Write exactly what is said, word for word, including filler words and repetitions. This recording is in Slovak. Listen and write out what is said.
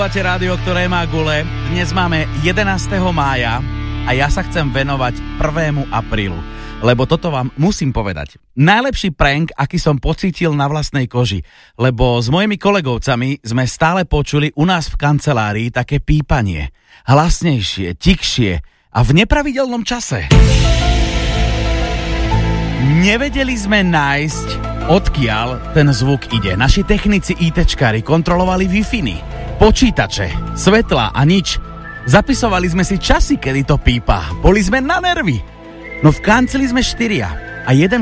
Počúvate rádio, ktoré má gule. Dnes máme jedenásteho mája a ja sa chcem venovať prvému aprílu. Lebo toto vám musím povedať. Najlepší prank, aký som pocítil na vlastnej koži. Lebo s mojimi kolegovcami sme stále počuli u nás v kancelárii také pípanie. Hlasnejšie, tikšie a v nepravidelnom čase. Nevedeli sme nájsť, odkiaľ ten zvuk ide. Naši technici ITčkári kontrolovali Wi-Fi, počítače, svetla a nič. Zapisovali sme si časy, kedy to pípa. Boli sme na nervy. No v kanceli sme štyria a jeden